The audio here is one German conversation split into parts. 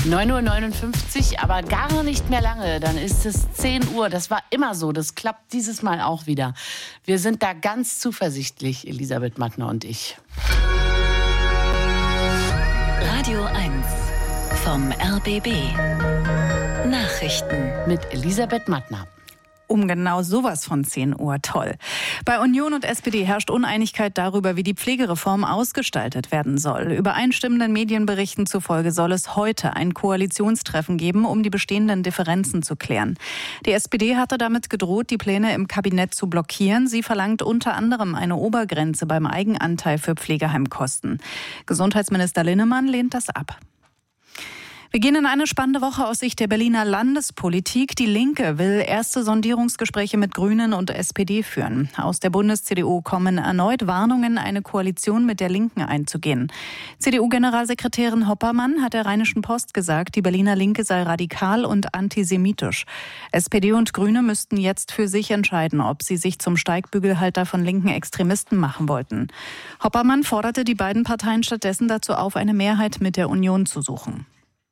9:59 Uhr, aber gar nicht mehr lange. Dann ist es 10 Uhr. Das war immer so. Das klappt dieses Mal auch wieder. Wir sind da ganz zuversichtlich, Elisabeth Mattner und ich. Radio 1 vom RBB. Nachrichten mit Elisabeth Mattner. Um genau sowas von 10 Uhr. Toll. Bei Union und SPD herrscht Uneinigkeit darüber, wie die Pflegereform ausgestaltet werden soll. Übereinstimmenden Medienberichten zufolge soll es heute ein Koalitionstreffen geben, um die bestehenden Differenzen zu klären. Die SPD hatte damit gedroht, die Pläne im Kabinett zu blockieren. Sie verlangt unter anderem eine Obergrenze beim Eigenanteil für Pflegeheimkosten. Gesundheitsminister Linnemann lehnt das ab. Wir gehen in eine spannende Woche aus Sicht der Berliner Landespolitik. Die Linke will erste Sondierungsgespräche mit Grünen und SPD führen. Aus der Bundes-CDU kommen erneut Warnungen, eine Koalition mit der Linken einzugehen. CDU-Generalsekretärin Hoppermann hat der Rheinischen Post gesagt, die Berliner Linke sei radikal und antisemitisch. SPD und Grüne müssten jetzt für sich entscheiden, ob sie sich zum Steigbügelhalter von linken Extremisten machen wollten. Hoppermann forderte die beiden Parteien stattdessen dazu auf, eine Mehrheit mit der Union zu suchen.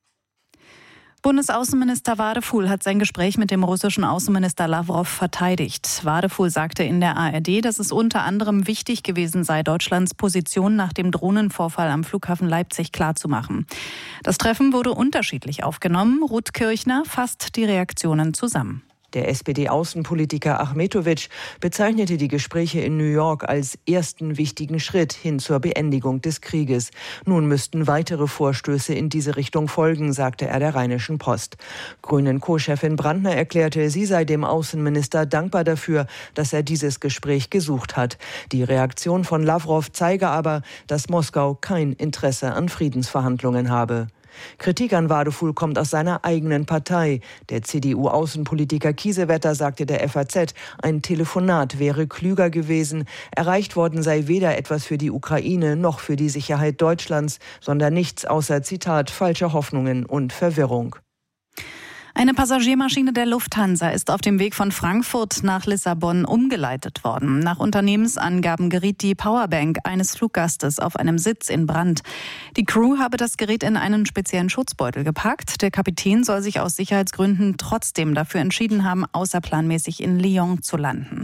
Bundesaußenminister Wadefuhl hat sein Gespräch mit dem russischen Außenminister Lawrow verteidigt. Wadefuhl sagte in der ARD, dass es unter anderem wichtig gewesen sei, Deutschlands Position nach dem Drohnenvorfall am Flughafen Leipzig klarzumachen. Das Treffen wurde unterschiedlich aufgenommen. Ruth Kirchner fasst die Reaktionen zusammen. Der SPD-Außenpolitiker Achmetovic bezeichnete die Gespräche in New York als ersten wichtigen Schritt hin zur Beendigung des Krieges. Nun müssten weitere Vorstöße in diese Richtung folgen, sagte er der Rheinischen Post. Grünen-Co-Chefin Brandner erklärte, sie sei dem Außenminister dankbar dafür, dass er dieses Gespräch gesucht hat. Die Reaktion von Lawrow zeige aber, dass Moskau kein Interesse an Friedensverhandlungen habe. Kritik an Wadefuhl kommt aus seiner eigenen Partei. Der CDU-Außenpolitiker Kiesewetter sagte der FAZ, ein Telefonat wäre klüger gewesen. Erreicht worden sei weder etwas für die Ukraine noch für die Sicherheit Deutschlands, sondern nichts außer, Zitat, falsche Hoffnungen und Verwirrung. Eine Passagiermaschine der Lufthansa ist auf dem Weg von Frankfurt nach Lissabon umgeleitet worden. Nach Unternehmensangaben geriet die Powerbank eines Fluggastes auf einem Sitz in Brand. Die Crew habe das Gerät in einen speziellen Schutzbeutel gepackt. Der Kapitän soll sich aus Sicherheitsgründen trotzdem dafür entschieden haben, außerplanmäßig in Lyon zu landen.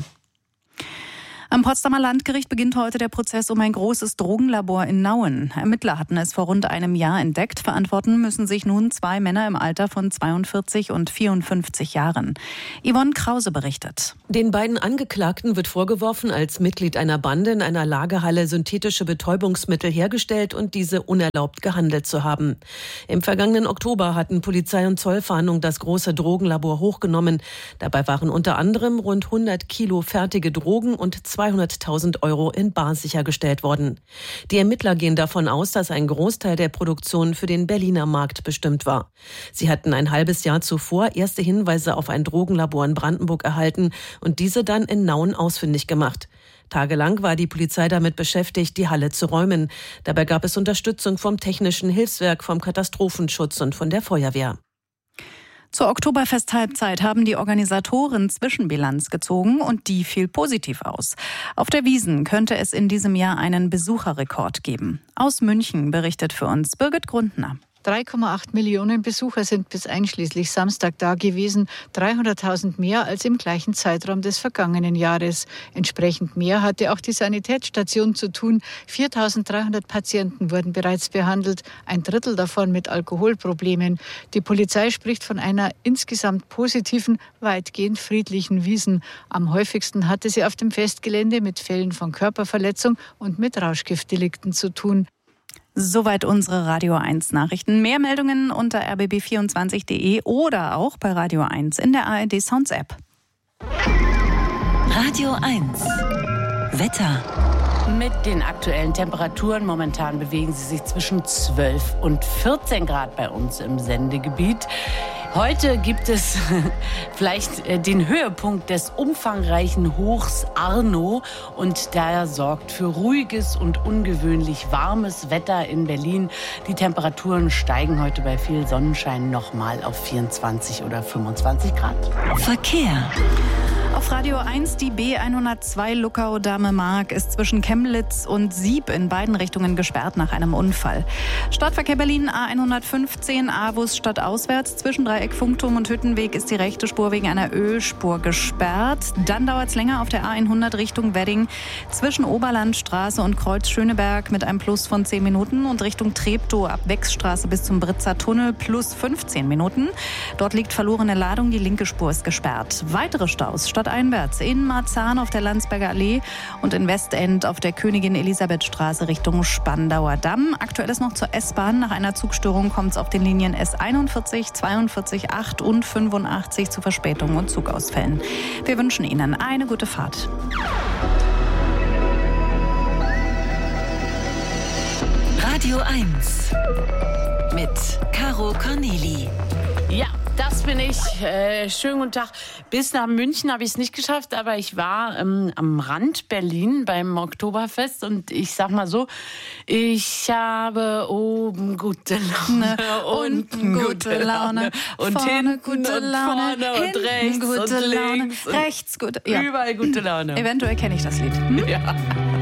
Am Potsdamer Landgericht beginnt heute der Prozess um ein großes Drogenlabor in Nauen. Ermittler hatten es vor rund einem Jahr entdeckt. Verantworten müssen sich nun 2 Männer im Alter von 42 und 54 Jahren. Yvonne Krause berichtet. Den beiden Angeklagten wird vorgeworfen, als Mitglied einer Bande in einer Lagerhalle synthetische Betäubungsmittel hergestellt und diese unerlaubt gehandelt zu haben. Im vergangenen Oktober hatten Polizei und Zollfahndung das große Drogenlabor hochgenommen. Dabei waren unter anderem rund 100 Kilo fertige Drogen und 200.000 € in bar sichergestellt worden. Die Ermittler gehen davon aus, dass ein Großteil der Produktion für den Berliner Markt bestimmt war. Sie hatten ein halbes Jahr zuvor erste Hinweise auf ein Drogenlabor in Brandenburg erhalten und diese dann in Nauen ausfindig gemacht. Tagelang war die Polizei damit beschäftigt, die Halle zu räumen. Dabei gab es Unterstützung vom Technischen Hilfswerk, vom Katastrophenschutz und von der Feuerwehr. Zur Oktoberfest-Halbzeit haben die Organisatoren Zwischenbilanz gezogen und die fiel positiv aus. Auf der Wiesn könnte es in diesem Jahr einen Besucherrekord geben. Aus München berichtet für uns Birgit Grundner. 3,8 Millionen Besucher sind bis einschließlich Samstag da gewesen, 300.000 mehr als im gleichen Zeitraum des vergangenen Jahres. Entsprechend mehr hatte auch die Sanitätsstation zu tun. 4.300 Patienten wurden bereits behandelt, 1/3 davon mit Alkoholproblemen. Die Polizei spricht von einer insgesamt positiven, weitgehend friedlichen Wiesn. Am häufigsten hatte sie auf dem Festgelände mit Fällen von Körperverletzung und mit Rauschgiftdelikten zu tun. Soweit unsere Radio 1 Nachrichten. Mehr Meldungen unter rbb24.de oder auch bei Radio 1 in der ARD Sounds App. Radio 1 Wetter. Mit den aktuellen Temperaturen momentan bewegen sie sich zwischen 12 und 14 Grad bei uns im Sendegebiet. Heute gibt es vielleicht den Höhepunkt des umfangreichen Hochs Arno und der sorgt für ruhiges und ungewöhnlich warmes Wetter in Berlin. Die Temperaturen steigen heute bei viel Sonnenschein nochmal auf 24 oder 25 Grad. Verkehr. Auf Radio 1 die B102 Luckau-Dahme-Mark ist zwischen Chemnitz und Sieb in beiden Richtungen gesperrt nach einem Unfall. Stadtverkehr Berlin A115 Avus stadtauswärts zwischen Dreieck Funkturm und Hüttenweg ist die rechte Spur wegen einer Ölspur gesperrt. Dann dauert es länger auf der A100 Richtung Wedding zwischen Oberlandstraße und Kreuz Schöneberg mit einem Plus von 10 Minuten und Richtung Treptow ab Wechsstraße bis zum Britzer Tunnel plus 15 Minuten. Dort liegt verlorene Ladung, die linke Spur ist gesperrt. Weitere Staus stadteinwärts in Marzahn auf der Landsberger Allee und in Westend auf der Königin-Elisabeth-Straße Richtung Spandauer Damm. Aktuell ist noch zur S-Bahn. Nach einer Zugstörung kommt es auf den Linien S41, 42, 8 und 85 zu Verspätungen und Zugausfällen. Wir wünschen Ihnen eine gute Fahrt. Radio 1 mit Caro Corneli. Ja, das bin ich. Schönen guten Tag. Bis nach München habe ich es nicht geschafft, aber ich war am Rand Berlin beim Oktoberfest und ich sag mal so, ich habe oben gute Laune, unten gute Laune, und vorne hinten gute und Laune, vorne und rechts gute und Laune, links und rechts gute, ja. Überall gute Laune. Eventuell kenne ich das Lied. Ja.